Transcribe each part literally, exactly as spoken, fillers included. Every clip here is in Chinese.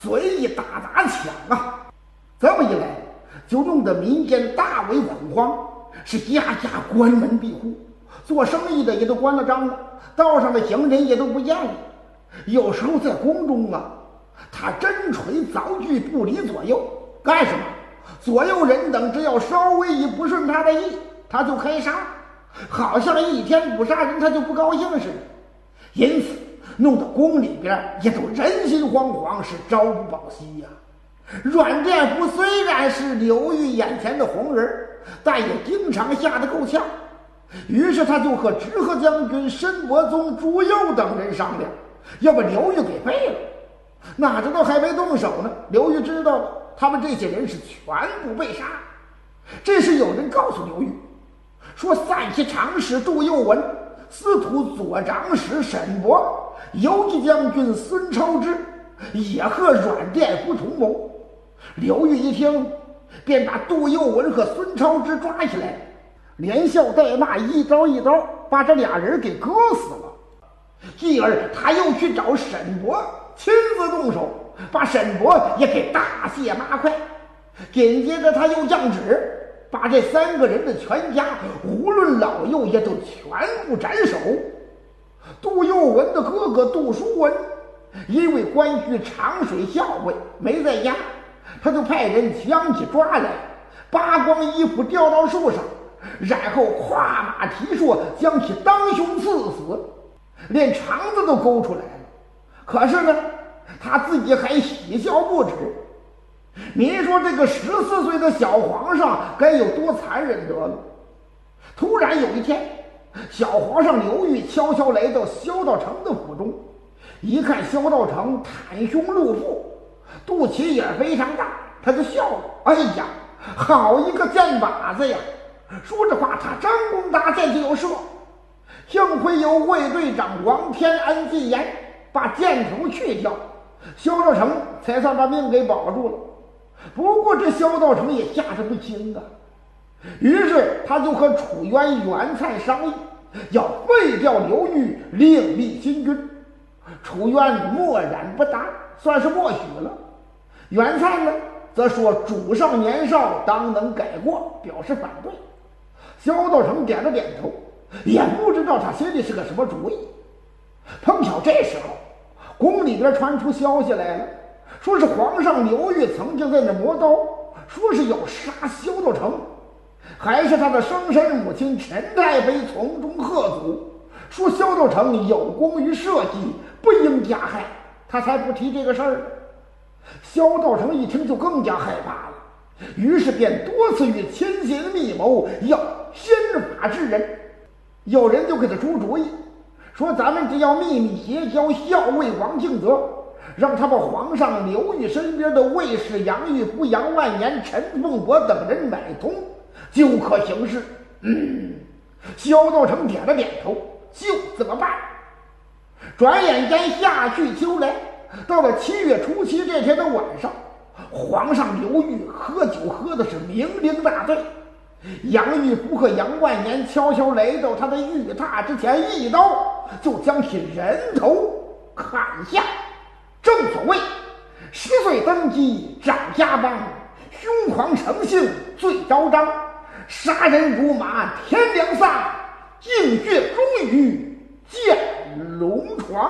嘴一打打抢啊，这么一来，就弄得民间大为恐慌，是家家关门闭户，做生意的也都关了张了，道上的行人也都不见了。有时候在宫中啊，他针锤凿锯不离左右，干什么？左右人等只要稍微一不顺他的意，他就开杀，好像一天不杀人他就不高兴似的。因此弄得宫里边也都人心惶惶，是朝不保夕呀、啊。阮殿福虽然是刘裕眼前的红人，但也经常吓得够呛。于是他就和直河将军申伯宗、朱佑等人商量，要把刘裕给废了。哪知道还没动手呢，刘裕知道了，他们这些人是全部被杀。这时有人告诉刘裕说，散骑长史祝佑文、司徒左长史沈伯、游击将军孙超之也和阮殿福同谋。刘裕一听，便把杜佑文和孙超之抓起来，连笑带骂，一刀一刀把这俩人给割死了。继而他又去找沈伯，亲自动手，把沈伯也给大卸八块。紧接着他又降旨，把这三个人的全家无论老幼也都全部斩首。杜佑文的哥哥杜叔文因为官居长水校尉没在家，他就派人将其抓来，扒光衣服吊到树上，然后跨马提槊将其当胸刺死，连肠子都勾出来了。可是呢，他自己还喜笑不止。您说这个十四岁的小皇上该有多残忍得了？突然有一天，小皇上刘裕悄悄来到萧道成的府中，一看萧道成袒胸露腹，肚脐也非常大，他就笑了。哎呀，好一个箭靶子呀！说着话，他张弓搭箭就有射，幸亏有卫队长王天安进言，把箭头去掉，萧道成才算把命给保住了。不过这萧道成也吓得不轻啊，于是他就和楚渊、袁粲商议，要废掉刘裕，另立新君。楚渊默然不答，算是默许了。袁粲呢，则说主上年少，当能改过，表示反对。萧道成点了点头，也不知道他心里是个什么主意。碰巧这时候，宫里边传出消息来了，说是皇上刘裕曾经在那磨刀，说是要杀萧道成，还是他的生身母亲陈太妃从中喝阻，说萧道成有功于社稷，不应加害，他才不提这个事儿。萧道成一听就更加害怕了，于是便多次与亲信密谋，要先法治人。有人就给他出主意，说咱们只要秘密结交校尉王敬泽，让他把皇上刘裕身边的卫士杨玉福、杨万年、陈凤伯等人买通，就可行事。嗯，萧道成点了点头，就这么办。转眼间夏去秋来，到了七月初七这天的晚上，皇上刘裕喝酒喝的是酩酊大醉。杨玉福和杨万年悄悄来到他的玉榻之前，一刀就将其人头砍下。正所谓十岁登基长家邦，凶狂成性最昭彰，杀人如麻天良丧，净血终于见龙床。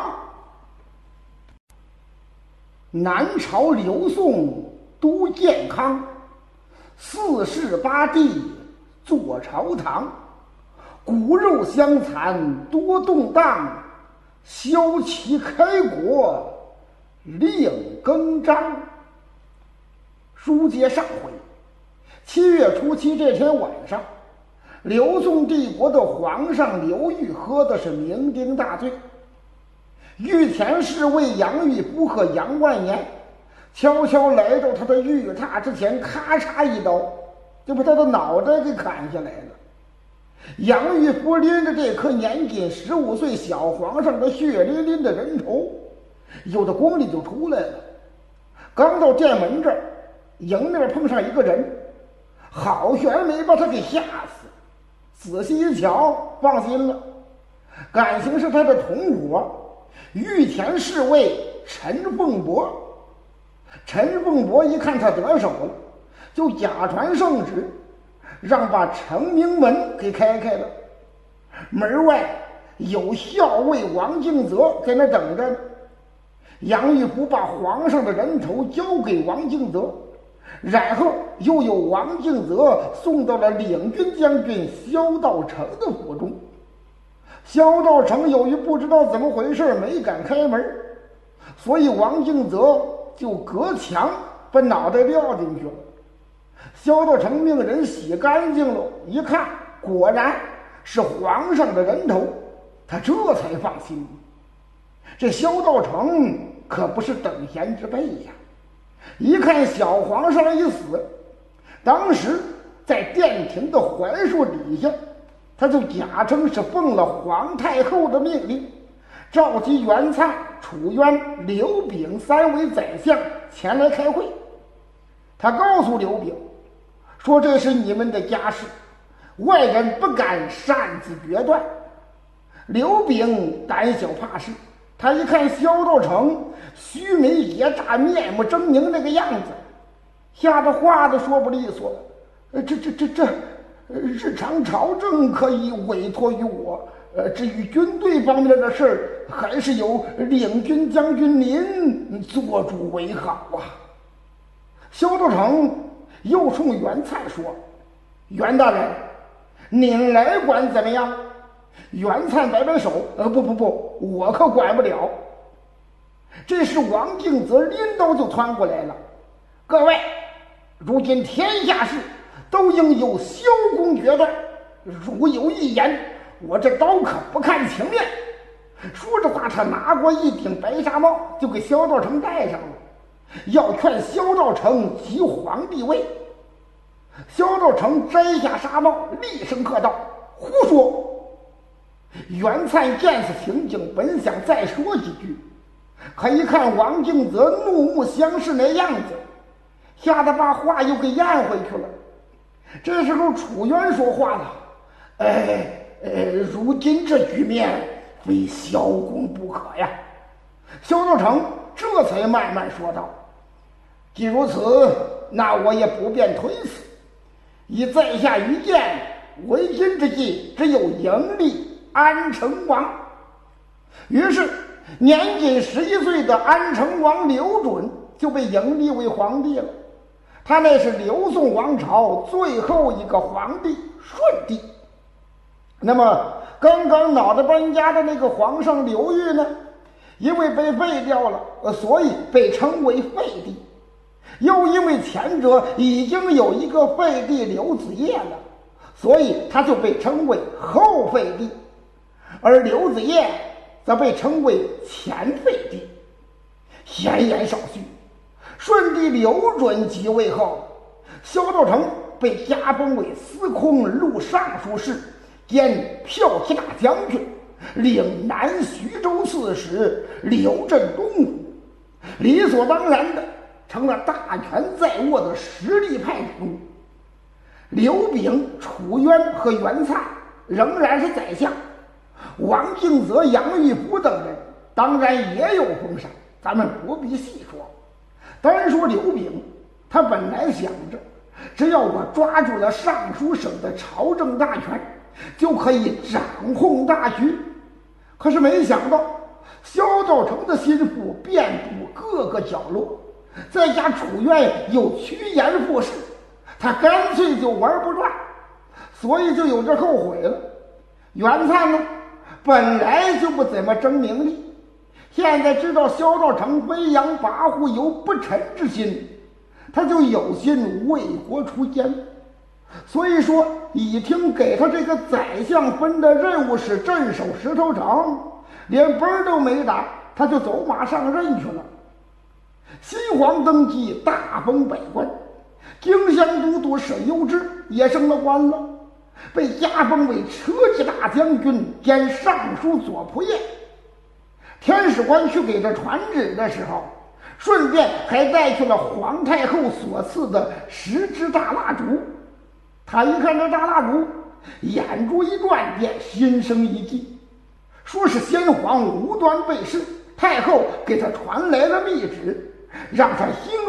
南朝刘宋都建康，四世八帝坐朝堂，骨肉相残多动荡，萧齐开国令更张。书接上回，七月初七这天晚上，刘宋帝国的皇上刘裕喝的是酩酊大醉。御前侍卫杨玉福和杨万年悄悄来到他的御榻之前，咔嚓一刀就把他的脑袋给砍下来了。杨玉福拎着这颗年仅十五岁小皇上的血淋淋的人头，有的宫里就出来了。刚到殿门这儿，迎面碰上一个人，好悬没把他给吓死。仔细一瞧，放心了，感情是他的同伙御前侍卫陈凤伯。 陈凤伯一看他得手了，就假传圣旨，让把成明门给开开了。门外有校尉王敬泽在那等着呢。杨玉福把皇上的人头交给王敬泽，然后又有王敬泽送到了领军将军萧道成的府中。萧道成由于不知道怎么回事，没敢开门，所以王敬泽就隔墙把脑袋掉进去了。萧道成命人洗干净了，一看果然是皇上的人头，他这才放心。这萧道成可不是等闲之辈呀！一看小皇上一死，当时在殿庭的槐树底下，他就假称是奉了皇太后的命令，召集袁粲、楚渊、刘炳三位宰相前来开会。他告诉刘炳说：“这是你们的家事，外人不敢擅自决断。”刘炳胆小怕事，他一看萧道成须眉野炸、面目狰狞那个样子，吓得话都说不利索了。这这这这日常朝政可以委托于我，呃，至于军队方面的事儿，还是由领军将军您做主为好啊。萧道成又冲袁粲说：“袁大人，您来管怎么样？”袁粲摆摆手：“呃，不不不，我可管不了。”这时王敬泽拎刀就窜过来了：“各位，如今天下事都应由萧公决断，如有一言，我这刀可不看情面。”说着话，他拿过一顶白纱帽，就给萧道成戴上了，要劝萧道成即皇帝位。萧道成摘下纱帽，厉声喝道：“胡说！”袁粲见此情景，本想再说几句，可一看王敬泽怒目相视那样子，吓得把话又给咽回去了。这时候楚渊说话了：“哎，呃，如今这局面非萧公不可呀。”萧道成这才慢慢说道：“既如此，那我也不便推辞。以在下愚见，为今之计，只有迎立安成王。”于是年仅十一岁的安成王刘准就被迎立为皇帝了。他那是刘宋王朝最后一个皇帝舜帝。那么刚刚脑袋搬家的那个皇上刘裕呢，因为被废掉了，所以被称为废帝。又因为前者已经有一个废帝刘子业了，所以他就被称为后废帝，而刘子业则被称为前废帝。闲言少叙，舜帝刘准即位后，萧道成被加封为司空录尚书事兼骠骑大将军，领南徐州刺史，留镇东吴，理所当然的成了大权在握的实力派人物。刘炳、楚渊和袁粲仍然是宰相，王敬泽、杨玉福等人当然也有封赏，咱们不必细说。单说刘炳，他本来想着，只要我抓住了尚书省的朝政大权，就可以掌控大局。可是没想到，萧道成的心腹遍布各个角落，再加楚渊又趋炎附势，他干脆就玩不转，所以就有这后悔了。袁粲呢，本来就不怎么争名利，现在知道萧道成飞扬跋扈有不臣之心，他就有心为国除奸。所以说一听给他这个宰相分的任务是镇守石头城，连奔儿都没打，他就走马上任去了。新皇登基，大封百官，京乡都督沈攸之也升了官了，被加封为车骑大将军兼尚书左仆射。天使官去给他传旨的时候，顺便还带去了皇太后所赐的十支大蜡烛。他一看这大蜡烛，眼珠一转，便心生一计，说是先皇无端被弑，太后给他传来了密旨，让他兴